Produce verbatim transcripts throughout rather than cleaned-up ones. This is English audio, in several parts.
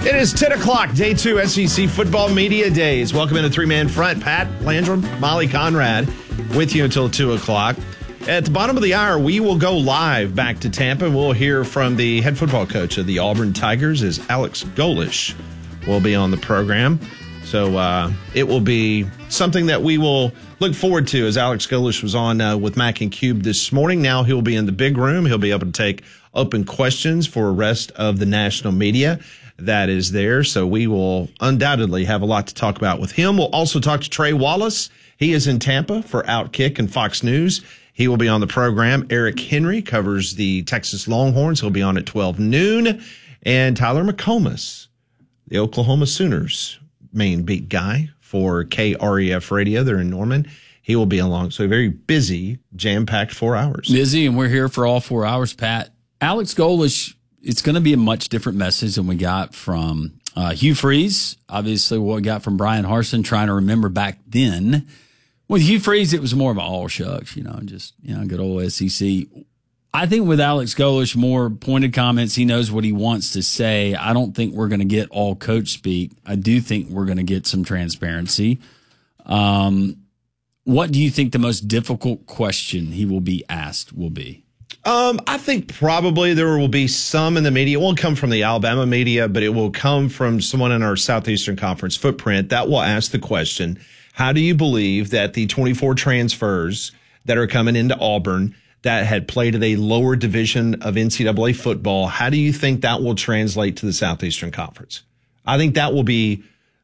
It is ten o'clock, day two, S E C Football Media Days. Welcome into Three-Man Front. Pat Landrum, Molly Conrad with you until two o'clock. At the bottom of the hour, we will go live back to Tampa. We'll hear from the head football coach of the Auburn Tigers, as Alex Golesh will be on the program. So uh, it will be something that we will look forward to, as Alex Golesh was on uh, with Mac and Cube this morning. Now he'll be in the big room. He'll be able to take open questions for the rest of the national media that is there. So we will undoubtedly have a lot to talk about with him. We'll also talk to Trey Wallace. He is in Tampa for Outkick and Fox News. He will be on the program. Eric Henry covers the Texas Longhorns. He'll be on at twelve noon. And Tyler McComas, the Oklahoma Sooners main beat guy for K R E F Radio. They're in Norman. He will be along. So a very busy, jam-packed four hours. Busy, and we're here for all four hours, Pat. Alex Golesh, it's going to be a much different message than we got from uh, Hugh Freeze. Obviously, what we got from Brian Harsin, trying to remember back then. With Hugh Freeze, it was more of an all shucks, you know, just, you know, good old S E C. I think with Alex Golesh, more pointed comments. He knows what he wants to say. I don't think we're going to get all coach speak. I do think we're going to get some transparency. Um, what do you think the most difficult question he will be asked will be? Um, I think probably there will be some in the media. It won't come from the Alabama media, but it will come from someone in our Southeastern Conference footprint that will ask the question, how do you believe that the twenty-four transfers that are coming into Auburn that had played at a lower division of N C double A football, how do you think that will translate to the Southeastern Conference? I think that will be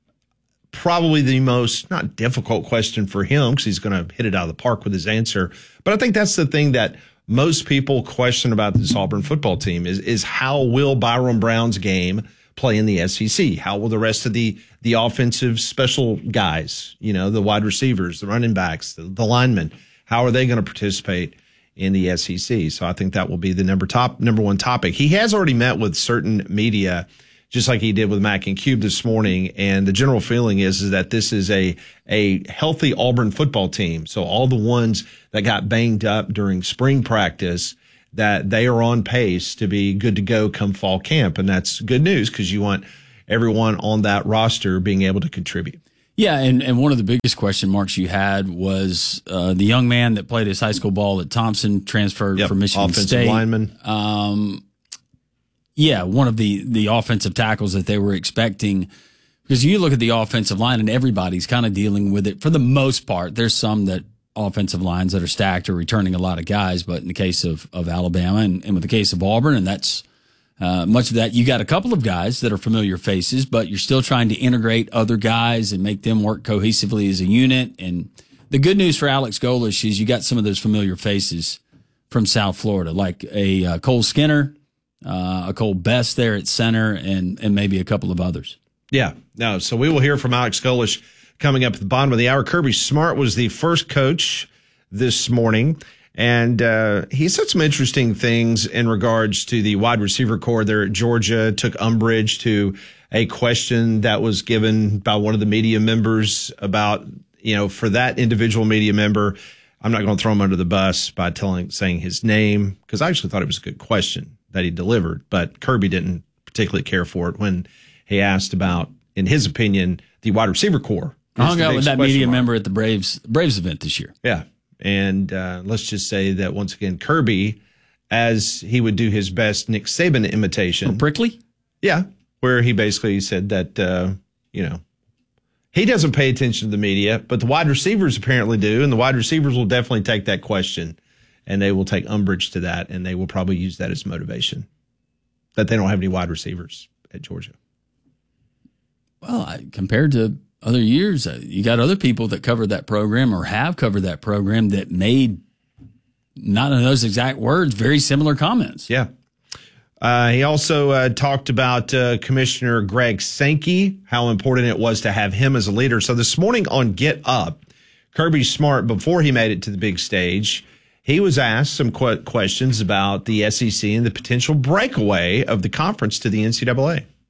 probably the most, not difficult question for him, because he's going to hit it out of the park with his answer. But I think that's the thing that most people question about this Auburn football team is, is how will Byron Brown's game play in the S E C? How will the rest of the, the offensive special guys, you know, the wide receivers, the running backs, the, the linemen, how are they going to participate in the S E C? So I think that will be the number top, number one topic. He has already met with certain media, just like he did with Mac and Cube this morning. And the general feeling is, is that this is a, a healthy Auburn football team. So all the ones that got banged up during spring practice, that they are on pace to be good to go come fall camp. And that's good news, because you want everyone on that roster being able to contribute. Yeah, and, and one of the biggest question marks you had was uh, the young man that played his high school ball at Thompson, transferred yep, from Michigan offensive State. lineman. Um, yeah, one of the, the offensive tackles that they were expecting. Because you look at the offensive line, and everybody's kind of dealing with it for the most part. There's some that offensive lines that are stacked or returning a lot of guys, but in the case of, of Alabama and, and with the case of Auburn, and that's uh, much of that, you got a couple of guys that are familiar faces, but you're still trying to integrate other guys and make them work cohesively as a unit. And the good news for Alex Golesh is you got some of those familiar faces from South Florida, like a uh, Cole Skinner, uh, a Cole Best there at center, and, and maybe a couple of others. Yeah, no. So we will hear from Alex Golesh coming up at the bottom of the hour. Kirby Smart was the first coach this morning, and uh, he said some interesting things in regards to the wide receiver core there at Georgia. Took umbrage to a question that was given by one of the media members about, you know, for that individual media member, I'm not going to throw him under the bus by telling saying his name, because I actually thought it was a good question that he delivered, but Kirby didn't particularly care for it when he asked about, in his opinion, the wide receiver core. I hung out with that media mark. member at the Braves Braves event this year. Yeah. And uh, let's just say that once again, Kirby, as he would do his best Nick Saban imitation. Or prickly? Yeah. Where he basically said that, uh, you know, he doesn't pay attention to the media, but the wide receivers apparently do. And the wide receivers will definitely take that question, and they will take umbrage to that, and they will probably use that as motivation, that they don't have any wide receivers at Georgia. Well, I, compared to other years, uh, you got other people that covered that program or have covered that program that made, not in those exact words, very similar comments. Yeah. Uh, he also uh, talked about uh, Commissioner Greg Sankey, how important it was to have him as a leader. So this morning on Get Up, Kirby Smart, before he made it to the big stage, he was asked some qu- questions about the S E C and the potential breakaway of the conference to the N C double A.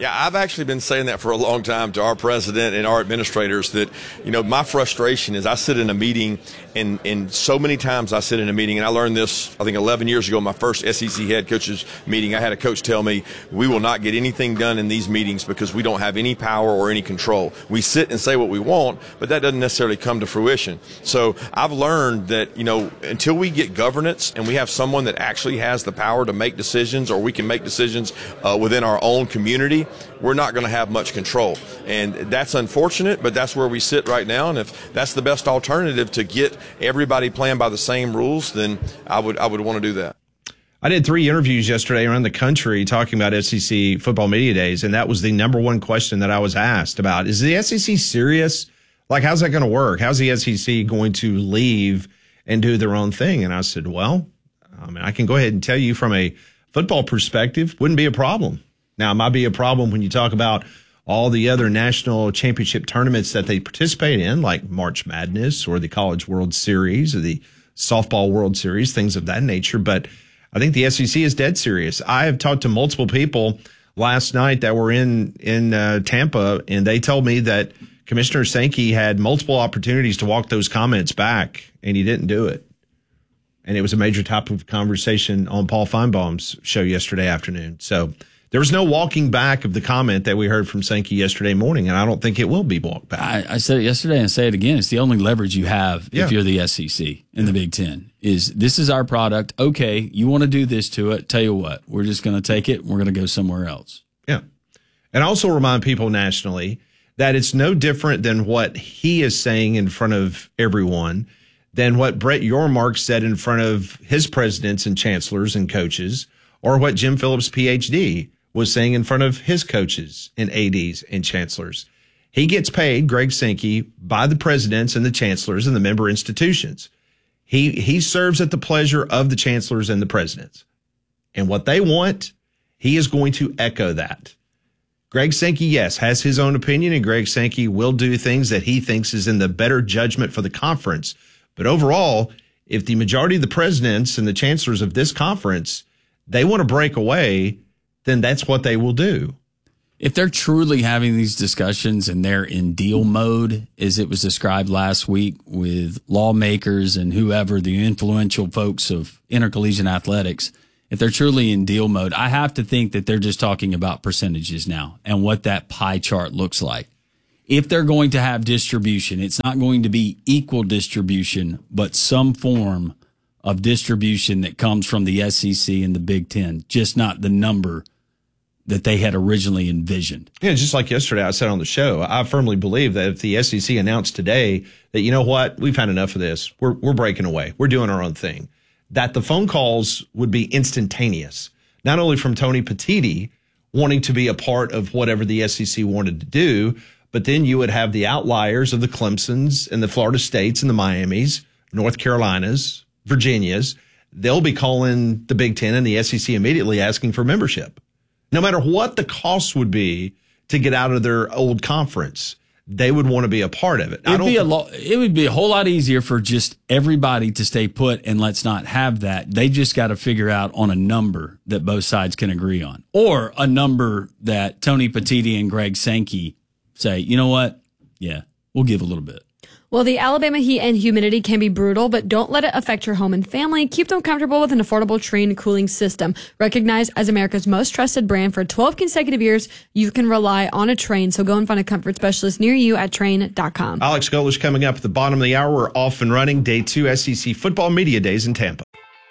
Yeah, I've actually been saying that for a long time to our president and our administrators that, you know, my frustration is I sit in a meeting and, and so many times I sit in a meeting, and I learned this, I think, eleven years ago, my first S E C head coaches meeting. I had a coach tell me, we will not get anything done in these meetings because we don't have any power or any control. We sit and say what we want, but that doesn't necessarily come to fruition. So I've learned that, you know, until we get governance and we have someone that actually has the power to make decisions, or we can make decisions uh, within our own community, we're not going to have much control. And that's unfortunate, but that's where we sit right now. And if that's the best alternative to get everybody playing by the same rules, then I would I would want to do that. I did three interviews yesterday around the country talking about S E C football media days, and that was the number one question that I was asked about. Is the S E C serious? Like, how's that going to work? How's the S E C going to leave and do their own thing? And I said, well, I mean, I can go ahead and tell you from a football perspective, wouldn't be a problem. Now, it might be a problem when you talk about all the other national championship tournaments that they participate in, like March Madness or the College World Series or the Softball World Series, things of that nature. But I think the S E C is dead serious. I have talked to multiple people last night that were in, in uh, Tampa, and they told me that Commissioner Sankey had multiple opportunities to walk those comments back, and he didn't do it. And it was a major topic of conversation on Paul Feinbaum's show yesterday afternoon. So there was no walking back of the comment that we heard from Sankey yesterday morning, and I don't think it will be walked back. I, I said it yesterday and say it again. It's the only leverage you have yeah. if you're the S E C in the Big Ten is this is our product. Okay, you want to do this to it. Tell you what, we're just going to take it. We're going to go somewhere else. Yeah. And also remind people nationally that it's no different than what he is saying in front of everyone than what Brett Yormark said in front of his presidents and chancellors and coaches, or what Jim Phillips, P H D, was saying in front of his coaches and A Ds and chancellors. He gets paid, Greg Sankey, by the presidents and the chancellors and the member institutions. He he serves at the pleasure of the chancellors and the presidents. And what they want, he is going to echo that. Greg Sankey, yes, has his own opinion, and Greg Sankey will do things that he thinks is in the better judgment for the conference. But overall, if the majority of the presidents and the chancellors of this conference, they want to break away, then that's what they will do. If they're truly having these discussions and they're in deal mode, as it was described last week with lawmakers and whoever, the influential folks of intercollegiate athletics, if they're truly in deal mode, I have to think that they're just talking about percentages now and what that pie chart looks like. If they're going to have distribution, it's not going to be equal distribution, but some form of distribution that comes from the S E C and the Big Ten, just not the number that they had originally envisioned. Yeah, just like yesterday I said on the show, I firmly believe that if the S E C announced today that, you know what, we've had enough of this, we're we're breaking away, we're doing our own thing, that the phone calls would be instantaneous, not only from Tony Petitti wanting to be a part of whatever the S E C wanted to do, but then you would have the outliers of the Clemsons and the Florida States and the Miamis, North Carolinas, Virginias. They'll be calling the Big Ten and the S E C immediately asking for membership. No matter what the cost would be to get out of their old conference, they would want to be a part of it. It'd be a lo- it would be a whole lot easier for just everybody to stay put and let's not have that. They just got to figure out on a number that both sides can agree on, or a number that Tony Petitti and Greg Sankey say, you know what? Yeah, we'll give a little bit. Well, the Alabama heat and humidity can be brutal, but don't let it affect your home and family. Keep them comfortable with an affordable Trane cooling system. Recognized as America's most trusted brand for twelve consecutive years, you can rely on a Trane. So go and find a comfort specialist near you at Trane dot com. Alex Golesh coming up at the bottom of the hour. We're off and running. Day two S E C Football Media Days in Tampa.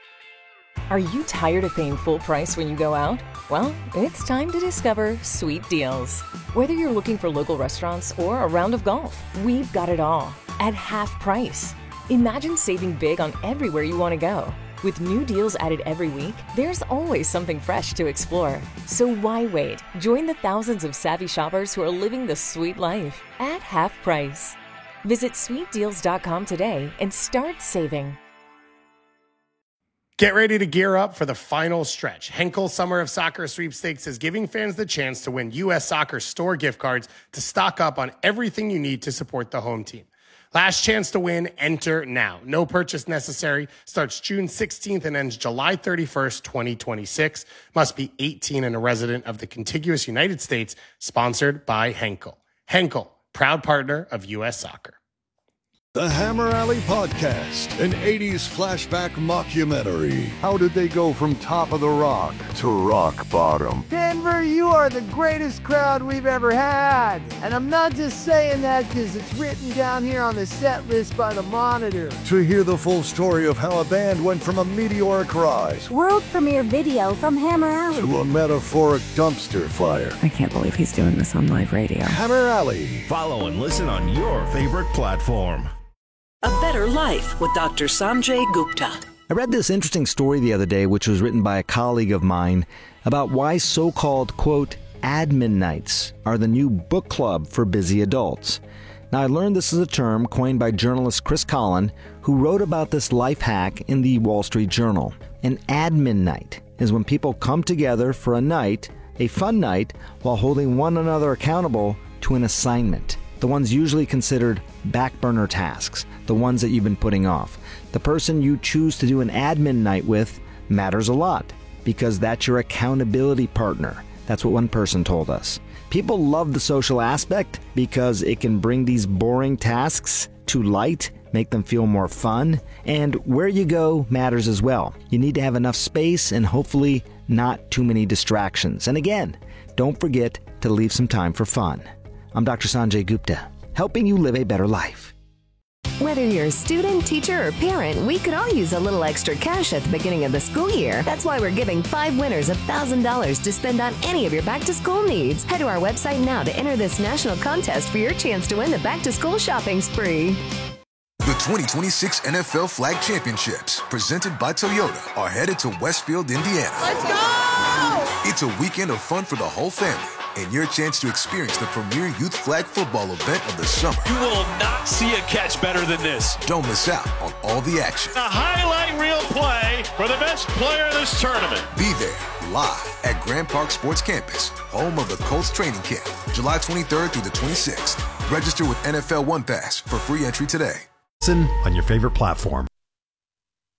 Are you tired of paying full price when you go out? Well, it's time to discover Sweet Deals. Whether you're looking for local restaurants or a round of golf, we've got it all at half price. Imagine saving big on everywhere you want to go. With new deals added every week, there's always something fresh to explore. So why wait? Join the thousands of savvy shoppers who are living the sweet life at half price. Visit sweet deals dot com today and start saving. Get ready to gear up for the final stretch. Henkel Summer of Soccer Sweepstakes is giving fans the chance to win U S Soccer store gift cards to stock up on everything you need to support the home team. Last chance to win, enter now. No purchase necessary. Starts June sixteenth and ends July thirty-first, twenty twenty-six. Must be eighteen and a resident of the contiguous United States. Sponsored by Henkel. Henkel, proud partner of U S Soccer. The Hammer Alley Podcast, an eighties flashback mockumentary. How did they go from top of the rock to rock bottom? Denver, you are the greatest crowd we've ever had. And I'm not just saying that because it's written down here on the set list by the Monitor. To hear the full story of how a band went from a meteoric rise, world premiere video from Hammer Alley, to a metaphoric dumpster fire. I can't believe he's doing this on live radio. Hammer Alley. Follow and listen on your favorite platform. A Better Life with Doctor Sanjay Gupta. I read this interesting story the other day, which was written by a colleague of mine, about why so-called, quote, admin nights are the new book club for busy adults. Now, I learned this is a term coined by journalist Chris Collin, who wrote about this life hack in the Wall Street Journal. An admin night is when people come together for a night, a fun night, while holding one another accountable to an assignment. The ones usually considered back burner tasks, the ones that you've been putting off. The person you choose to do an admin night with matters a lot because that's your accountability partner. That's what one person told us. People love the social aspect because it can bring these boring tasks to light, make them feel more fun, and where you go matters as well. You need to have enough space and hopefully not too many distractions. And again, don't forget to leave some time for fun. I'm Doctor Sanjay Gupta, helping you live a better life. Whether you're a student, teacher, or parent, we could all use a little extra cash at the beginning of the school year. That's why we're giving five winners one thousand dollars to spend on any of your back-to-school needs. Head to our website now to enter this national contest for your chance to win the back-to-school shopping spree. The twenty twenty-six N F L Flag Championships, presented by Toyota, are headed to Westfield, Indiana. Let's go! It's a weekend of fun for the whole family, and your chance to experience the premier youth flag football event of the summer. You will not see a catch better than this. Don't miss out on all the action. A highlight reel play for the best player in this tournament. Be there live at Grand Park Sports Campus, home of the Colts training camp, July twenty-third through the twenty-sixth. Register with N F L One Pass for free entry today. Listen on your favorite platform.